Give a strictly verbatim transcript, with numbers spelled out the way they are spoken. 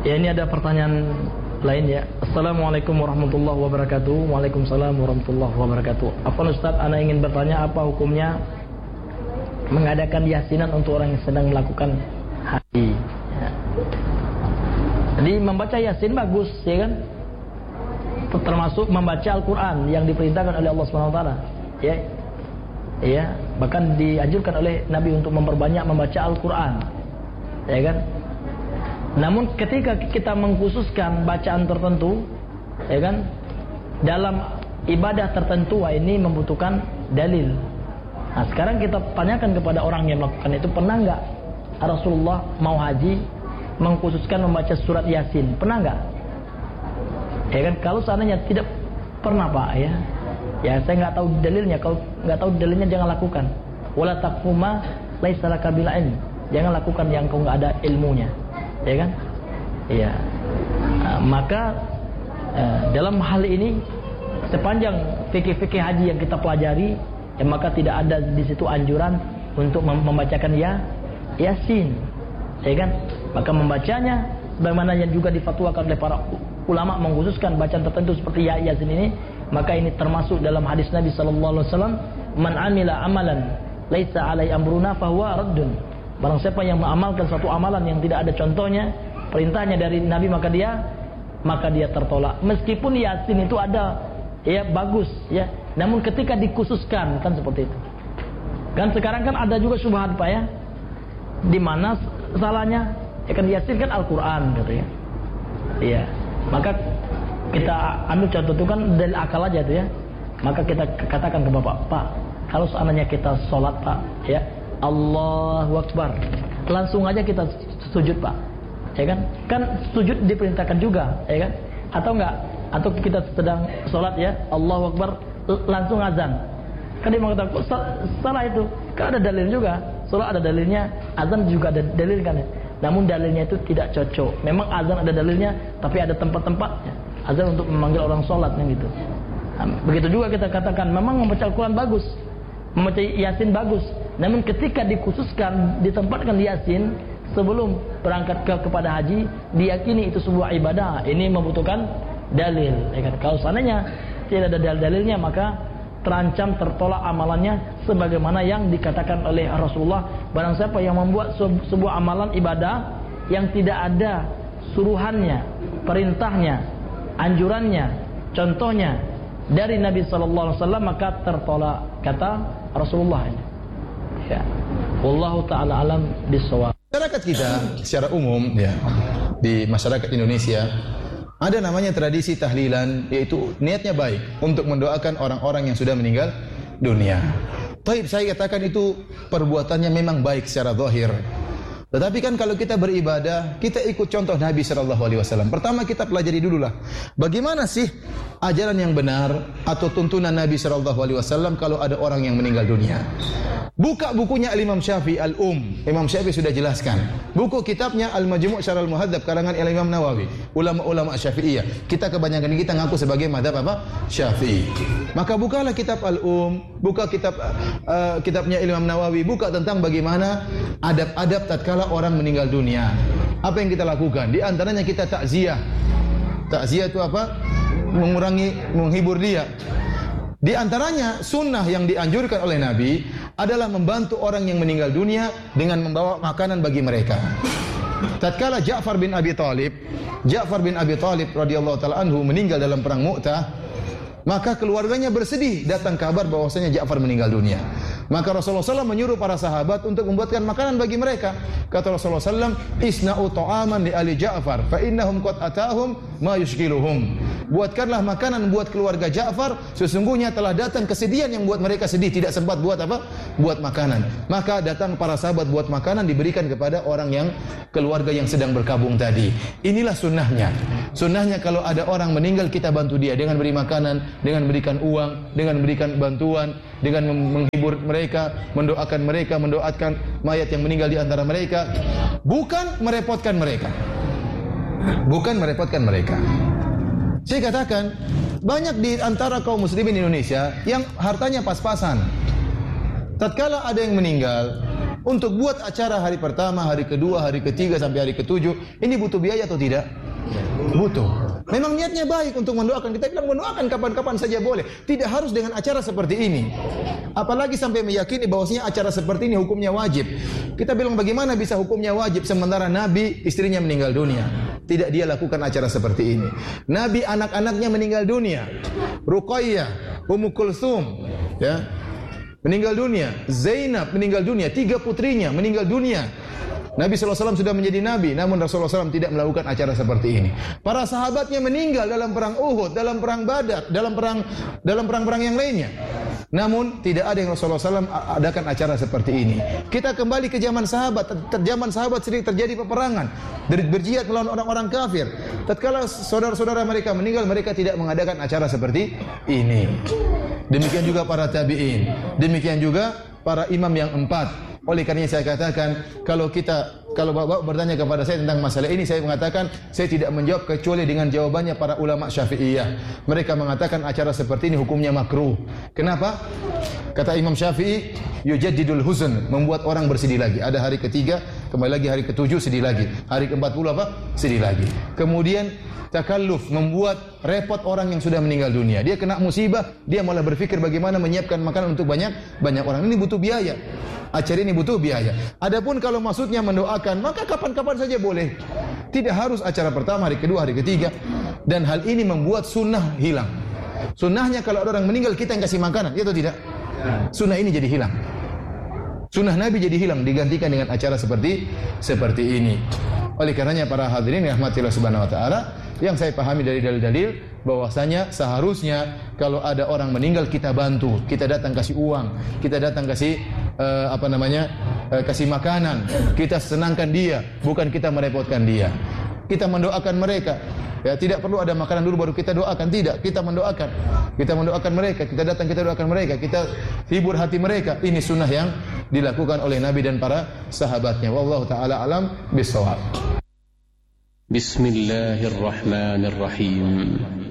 Ya, ini ada pertanyaan lain ya. Assalamualaikum warahmatullahi wabarakatuh. Waalaikumsalam warahmatullahi wabarakatuh. Apa Ustaz, ana ingin bertanya apa hukumnya mengadakan yasinan untuk orang yang sedang melakukan haji ya. Jadi membaca yasin bagus ya kan, termasuk membaca Al-Quran yang diperintahkan oleh Allah subhanahu wa taala ya. Ya, bahkan dianjurkan oleh Nabi untuk memperbanyak membaca Al-Quran ya kan. Namun ketika kita mengkhususkan bacaan tertentu ya kan, dalam ibadah tertentu, ini membutuhkan dalil. Nah, sekarang kita tanyakan kepada orang yang melakukan itu, pernah enggak Rasulullah mau haji mengkhususkan membaca surat Yasin? Pernah enggak? Ya kan, kalau seandainya tidak pernah Pak ya, ya saya enggak tahu dalilnya. Kalau enggak tahu dalilnya jangan lakukan. Wala taqfu ma laisa laka bil ilm. Jangan lakukan yang kau enggak ada ilmunya. Ya kan? Iya. Nah, maka eh, dalam hal ini sepanjang fikih-fikih haji yang kita pelajari, ya, maka tidak ada di situ anjuran untuk membacakan ya Yasin. Ya kan? Maka membacanya sebagaimana yang juga difatwakan oleh para ulama mengkhususkan bacaan tertentu seperti ya Yasin ini, maka ini termasuk dalam hadis Nabi sallallahu alaihi wasallam, "Man 'amila amalan laisa 'alai amruna fahuwa raddun." Barang siapa yang mengamalkan satu amalan yang tidak ada contohnya, perintahnya dari Nabi, maka dia maka dia tertolak. Meskipun Yasin itu ada ya bagus ya, namun ketika dikhususkan kan seperti itu. Kan sekarang kan ada juga syubhat Pak ya. Di mana salahnya? Ya kan Yasin kan Al-Qur'an gitu ya. Iya. Maka kita ambil contoh itu kan dari akal aja tuh ya. Maka kita katakan ke Bapak, "Pak, kalau seandainya kita sholat Pak ya, Allahu Akbar, langsung aja kita sujud Pak, ya kan? Kan sujud diperintahkan juga, ya kan? Atau enggak? Atau kita sedang sholat ya, Allahu Akbar, langsung azan. Kan dia mengatakan, salah itu. Kan ada dalil juga, sholat ada dalilnya, azan juga ada dalil kan ya? Namun dalilnya itu tidak cocok. Memang azan ada dalilnya, tapi ada tempat-tempatnya. Azan untuk memanggil orang sholat kan gitu. Nah, begitu juga kita katakan, memang membaca Al-Quran bagus, membaca Yasin bagus. Namun ketika dikhususkan, ditempatkan Yasin sebelum berangkat ke, kepada haji, diyakini itu sebuah ibadah. Ini membutuhkan dalil. Ya kan? Kalau seandainya tidak ada dalil-dalilnya, maka terancam tertolak amalannya sebagaimana yang dikatakan oleh Rasulullah. Barang siapa yang membuat sebuah amalan ibadah yang tidak ada suruhannya, perintahnya, anjurannya, contohnya dari Nabi sallallahu alaihi wasallam, maka tertolak, kata Rasulullah ini. Ya. Wallahu taala alam bissawab. Masyarakat kita secara umum ya, di masyarakat Indonesia ada namanya tradisi tahlilan, yaitu niatnya baik untuk mendoakan orang-orang yang sudah meninggal dunia. Taib, saya katakan itu perbuatannya memang baik secara zahir. Tetapi kan kalau kita beribadah, kita ikut contoh Nabi sallallahu alaihi wasallam. Pertama kita pelajari dululah bagaimana sih ajaran yang benar atau tuntunan Nabi sallallahu alaihi wasallam kalau ada orang yang meninggal dunia. Buka bukunya Al-Imam Syafi'i Al-Um. Imam Syafi'i sudah jelaskan. Buku kitabnya Al-Majmu' Syarah Al-Muhadzab karangan Al-Imam Nawawi. Ulama-ulama Syafi'iyah. Kita kebanyakan kita ngaku sebagai mazhab apa? Syafi'i. Maka bukalah kitab Al-Um, buka kitab uh, kitabnya Imam Nawawi, buka tentang bagaimana adab-adab tatkala orang meninggal dunia. Apa yang kita lakukan? Di antaranya kita takziah. Takziah itu apa? Mengurangi, menghibur dia. Di antaranya sunnah yang dianjurkan oleh Nabi adalah membantu orang yang meninggal dunia dengan membawa makanan bagi mereka. Tatkala Ja'far bin Abi Thalib, Ja'far bin Abi Thalib radhiyallahu taala anhu meninggal dalam perang Mu'tah, maka keluarganya bersedih datang kabar bahwasanya Ja'far meninggal dunia. Maka Rasulullah shallallahu alaihi wasallam menyuruh para sahabat untuk membuatkan makanan bagi mereka. Kata Rasulullah shallallahu alaihi wasallam, "Isna'u ta'aman li ali Ja'far, fa innahum qad atahum ma yushkiluhum." Buatkanlah makanan buat keluarga Ja'far, sesungguhnya telah datang kesedihan yang buat mereka sedih, tidak sempat buat apa? Buat makanan. Maka datang para sahabat buat makanan, diberikan kepada orang yang keluarga yang sedang berkabung tadi. Inilah sunnahnya. Sunnahnya kalau ada orang meninggal, kita bantu dia dengan beri makanan, dengan berikan uang, dengan berikan bantuan, dengan menghibur mereka, mendoakan mereka, mendoakan mayat yang meninggal di antara mereka, bukan merepotkan mereka. Bukan merepotkan mereka. Saya katakan, banyak di antara kaum muslimin Indonesia yang hartanya pas-pasan. Tatkala ada yang meninggal, Untuk buat acara hari pertama, hari kedua, hari ketiga sampai hari ketujuh, ini butuh biaya atau tidak? Butuh. Memang niatnya baik untuk mendoakan. Kita bilang mendoakan kapan-kapan saja boleh. Tidak harus dengan acara seperti ini. Apalagi sampai meyakini bahwasanya acara seperti ini hukumnya wajib. Kita bilang bagaimana bisa hukumnya wajib sementara Nabi istrinya meninggal dunia. Tidak dia lakukan acara seperti ini. Nabi anak-anaknya meninggal dunia. Ruqayyah, Ummu Kulsum, ya, meninggal dunia. Zainab meninggal dunia. Tiga putrinya meninggal dunia. Nabi shallallahu alaihi wasallam sudah menjadi Nabi, namun Rasulullah shallallahu alaihi wasallam tidak melakukan acara seperti ini. Para sahabatnya meninggal dalam perang Uhud, dalam perang Badar, dalam perang dalam perang-perang yang lainnya. Namun tidak ada yang Rasulullah shallallahu alaihi wasallam adakan acara seperti ini. Kita kembali ke zaman sahabat. Zaman sahabat sering terjadi peperangan, berjihad melawan orang-orang kafir. Tatkala saudara-saudara mereka meninggal, mereka tidak mengadakan acara seperti ini. Demikian juga para tabi'in. Demikian juga para imam yang empat. Oleh karenanya saya katakan, kalau kita kalau Bapak bertanya kepada saya tentang masalah ini, saya mengatakan saya tidak menjawab kecuali dengan jawabannya para ulama Syafi'iyah. Mereka mengatakan acara seperti ini hukumnya makruh. Kenapa? Kata Imam Syafi'i, yujaddidul huzn, membuat orang bersedih lagi. Ada hari ketiga, kembali lagi hari ketujuh sedih lagi. Hari keempat puluh apa? Sedih lagi. Kemudian takalluf, membuat repot orang yang sudah meninggal dunia. Dia kena musibah, dia malah berpikir bagaimana menyiapkan makanan untuk banyak banyak orang. Ini butuh biaya. Acara ini butuh biaya. Adapun kalau maksudnya mendoakan, maka kapan-kapan saja boleh. Tidak harus acara pertama, hari kedua, hari ketiga. Dan hal ini membuat sunnah hilang. Sunnahnya kalau ada orang meninggal kita yang kasih makanan, ya atau tidak? Sunnah ini jadi hilang. Sunnah Nabi jadi hilang, digantikan dengan acara seperti seperti ini. Oleh karenanya para hadirin rahmatillah subhanahu wa ta'ala, yang saya pahami dari dalil-dalil bahwasanya seharusnya kalau ada orang meninggal kita bantu, kita datang kasih uang, kita datang kasih uh, apa namanya uh, kasih makanan, kita senangkan dia, bukan kita merepotkan dia. Kita mendoakan mereka. Ya, tidak perlu ada makanan dulu baru kita doakan, tidak. Kita mendoakan. Kita mendoakan mereka, kita datang kita doakan mereka, kita hibur hati mereka. Ini sunnah yang dilakukan oleh Nabi dan para sahabatnya. Wallahu taala alam bisawab. Bismillahirrahmanirrahim.